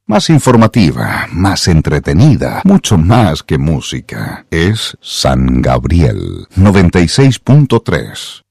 más informativa, más entretenida, mucho más que música. Es San Gabriel 96.3.